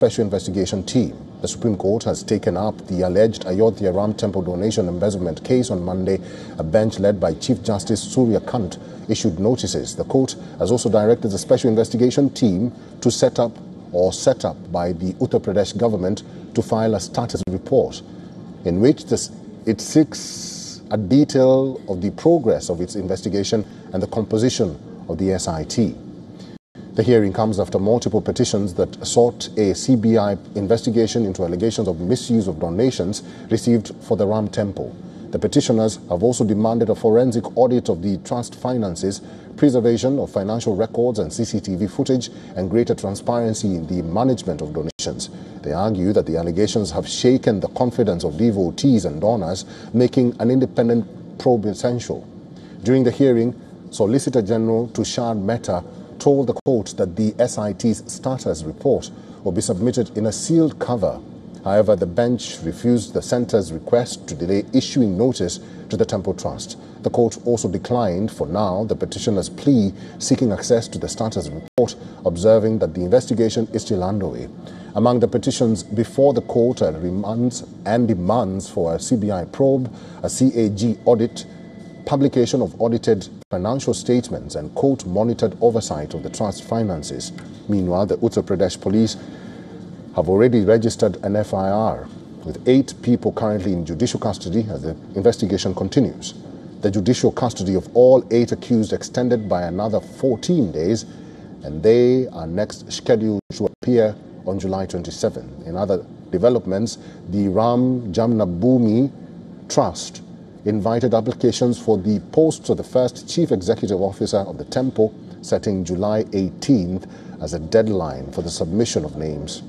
special investigation team. The Supreme Court has taken up the alleged Ayodhya Ram Temple donation embezzlement case on Monday. A bench led by Chief Justice Surya Kant issued notices. The court has also directed the special investigation team to set up by the Uttar Pradesh government to file a status report in which it seeks a detail of the progress of its investigation and the composition of the SIT. The hearing comes after multiple petitions that sought a CBI investigation into allegations of misuse of donations received for the Ram Temple. The petitioners have also demanded a forensic audit of the trust finances, preservation of financial records and CCTV footage, and greater transparency in the management of donations. They argue that the allegations have shaken the confidence of devotees and donors, making an independent probe essential. During the hearing, Solicitor General Tushar Mehta told the court that the SIT's status report will be submitted in a sealed cover. However, the bench refused the centre's request to delay issuing notice to the Temple Trust. The court also declined, for now, the petitioner's plea seeking access to the status report, observing that the investigation is still underway. Among the petitions before the court are demands for a CBI probe, a CAG audit, publication of audited financial statements, and court-monitored oversight of the trust finances. Meanwhile, the Uttar Pradesh police have already registered an FIR, with 8 people currently in judicial custody as the investigation continues. The judicial custody of all 8 accused extended by another 14 days, and they are next scheduled to appear on July 27. In other developments, the Ram Janmabhoomi Trust invited applications for the posts of the first Chief Executive Officer of the temple, setting July 18th as a deadline for the submission of names.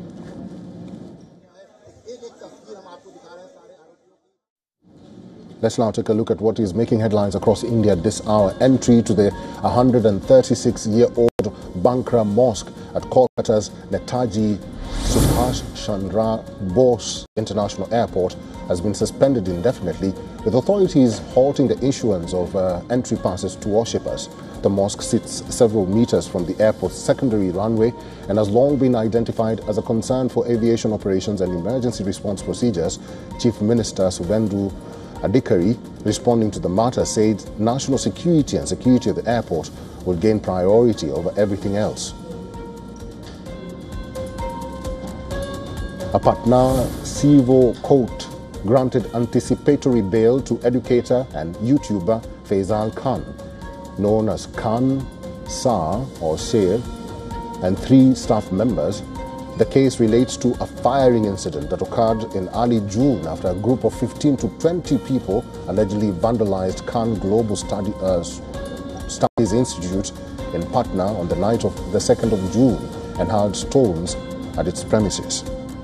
Let's now take a look at what is making headlines across India this hour. Entry to the 136-year-old Bankra Mosque at Kolkata's Netaji Subhash Chandra Bose International Airport has been suspended indefinitely, with authorities halting the issuance of entry passes to worshippers. The mosque sits several meters from the airport's secondary runway and has long been identified as a concern for aviation operations and emergency response procedures. Chief Minister Suvendu Adhikari, responding to the matter, said national security and security of the airport will gain priority over everything else. A Patna civil court granted anticipatory bail to educator and YouTuber Faisal Khan, known as Khan, Sa or Sher, and 3 staff members. The case relates to a firing incident that occurred in early June after a group of 15 to 20 people allegedly vandalized Khan Global Studies Institute in Patna on the night of the 2nd of June and hurled stones at its premises.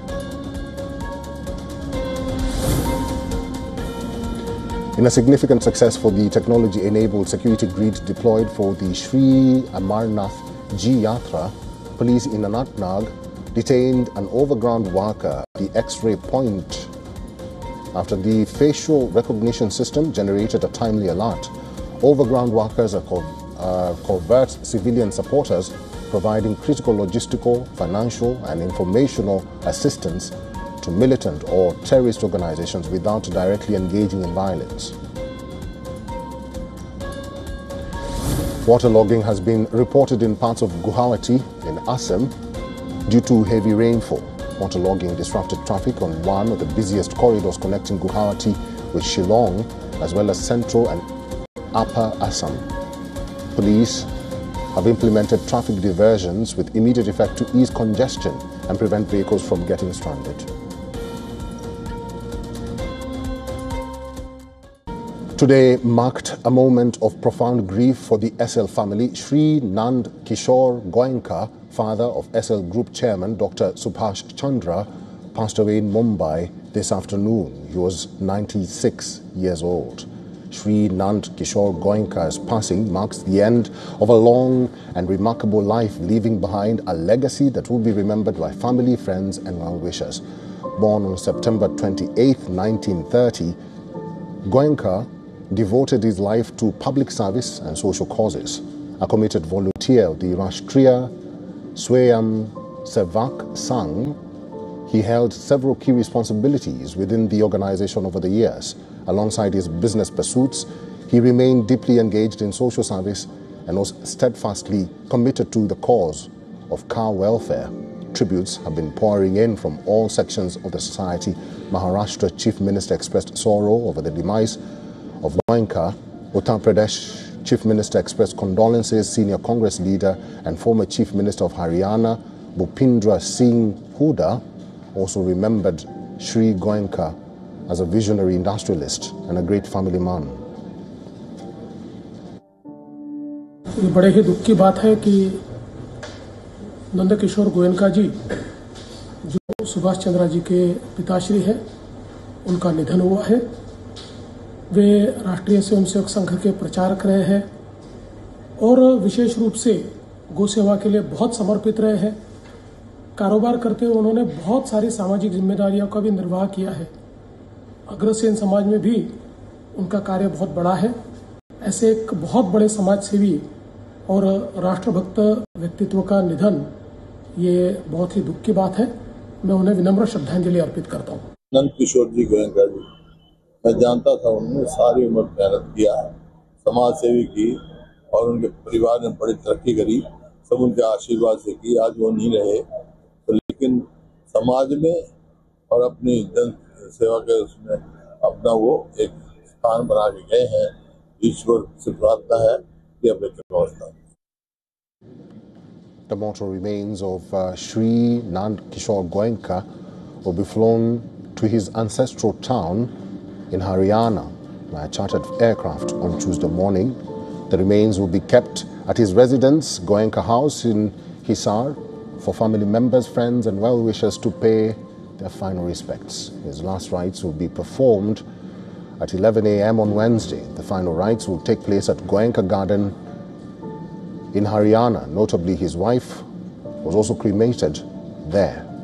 In a significant success for the technology-enabled security grid deployed for the Sri Amarnath Ji Yatra, police in Anantnag detained an overground worker at the X-ray point after the facial recognition system generated a timely alert. Overground workers are covert civilian supporters providing critical logistical, financial and informational assistance to militant or terrorist organizations without directly engaging in violence. Waterlogging has been reported in parts of Guwahati in Assam due to heavy rainfall. Waterlogging disrupted traffic on one of the busiest corridors connecting Guwahati with Shillong, as well as central and upper Assam. Police have implemented traffic diversions with immediate effect to ease congestion and prevent vehicles from getting stranded. Today marked a moment of profound grief for the SL family. Sri Nand Kishore Goenka, father of SL Group Chairman Dr. Subhash Chandra, passed away in Mumbai this afternoon. He was 96 years old. Sri Nand Kishore Goenka's passing marks the end of a long and remarkable life, leaving behind a legacy that will be remembered by family, friends and well-wishers. Born on September 28, 1930, Goenka devoted his life to public service and social causes. A committed volunteer of the Rashtriya Swayam Sevak Sang, he held several key responsibilities within the organization over the years. Alongside his business pursuits, he remained deeply engaged in social service and was steadfastly committed to the cause of cow welfare. Tributes have been pouring in from all sections of the society. Maharashtra Chief Minister expressed sorrow over the demise of Goenka. Uttar Pradesh Chief Minister expressed condolences. Senior Congress leader and former Chief Minister of Haryana, Bhupendra Singh Hooda, also remembered Shri Goenka as a visionary industrialist and a great family man. ये बड़े ही दुख की बात है कि नंदकिशोर गोयनका जी जो सुभाष चंद्र जी के पिताश्री हैं, उनका निधन हुआ है। वे राष्ट्रीय स्वयंसेवक संघ के प्रचारक रहे हैं और विशेष रूप से गौ सेवा के लिए बहुत समर्पित रहे हैं। कारोबार करते हुए उन्होंने बहुत सारी सामाजिक जिम्मेदारियों का भी निर्वाह किया है। अग्रसेन समाज में भी उनका कार्य बहुत बड़ा है। ऐसे एक बहुत बड़े समाज सेवी और राष्ट्रभक्त व्यक्तित्व का निधन ये बहुत ही दुख की बात है। मैं उन्हें विनम्र श्रद्धांजलि अर्पित करता हूँ। नंदकिशोर जी गोयनका जी, मैं जानता था उन्होंने सारी उम्र मेहनत किया है, समाज सेवी की और उनके परिवार ने बड़ी तरक्की करी, सब उनके आशीर्वाद से की। आज वो नहीं रहे तो लेकिन समाज में और अपनी जन सेवा के उसमें अपना वो एक स्थान बना के गए हैं। ईश्वर से प्रार्थना है कि अपने व्यवस्था। The mortal remains of Shri Nand Kishore Goenka will be flown to his ancestral town in Haryana by a chartered aircraft on Tuesday morning. The remains will be kept at his residence, Goenka House in Hisar, for family members, friends and well-wishers to pay their final respects. His last rites will be performed at 11 a.m. on Wednesday. The final rites will take place at Goenka Garden in Haryana. Notably, his wife was also cremated there.